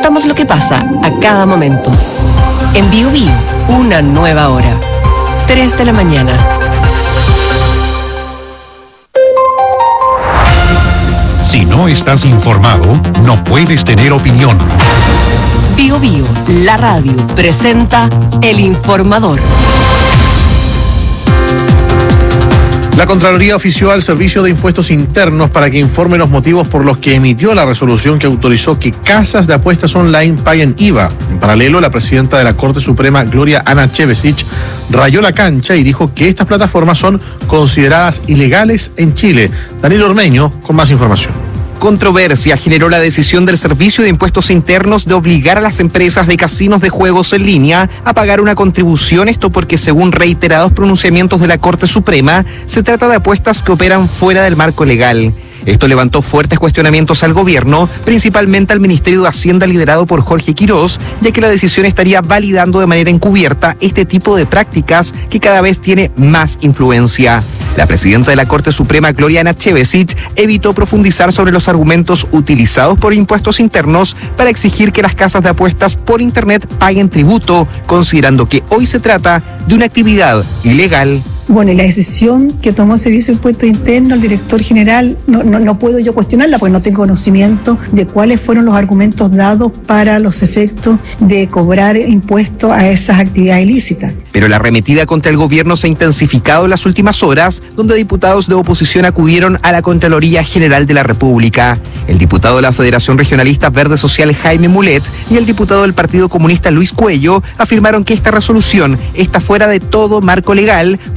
contamos lo que pasa a cada momento. En Bio Bio, una nueva hora. 3 de la mañana. Si no estás informado, no puedes tener opinión. Bio Bio, la radio, presenta El Informador. La Contraloría ofició al Servicio de Impuestos Internos para que informe los motivos por los que emitió la resolución que autorizó que casas de apuestas online paguen IVA. En paralelo, la presidenta de la Corte Suprema, Gloria Ana Chevesic, rayó la cancha y dijo que estas plataformas son consideradas ilegales en Chile. Daniel Ormeño con más información. Controversia generó la decisión del Servicio de Impuestos Internos de obligar a las empresas de casinos de juegos en línea a pagar una contribución, esto porque según reiterados pronunciamientos de la Corte Suprema, se trata de apuestas que operan fuera del marco legal. Esto levantó fuertes cuestionamientos al gobierno, principalmente al Ministerio de Hacienda liderado por Jorge Quirós, ya que la decisión estaría validando de manera encubierta este tipo de prácticas que cada vez tiene más influencia. La presidenta de la Corte Suprema, Gloria Ana Chevesic, evitó profundizar sobre los argumentos utilizados por Impuestos Internos para exigir que las casas de apuestas por Internet paguen tributo, considerando que hoy se trata de una actividad ilegal. Bueno, y la decisión que tomó el Servicio de Impuestos Internos, el director general, no puedo yo cuestionarla porque no tengo conocimiento de cuáles fueron los argumentos dados para los efectos de cobrar impuestos a esas actividades ilícitas. Pero la arremetida contra el gobierno se ha intensificado en las últimas horas, donde diputados de oposición acudieron a la Contraloría General de la República. El diputado de la Federación Regionalista Verde Social, Jaime Mulet, y el diputado del Partido Comunista, Luis Cuello, afirmaron que esta resolución está fuera de todo marco legal,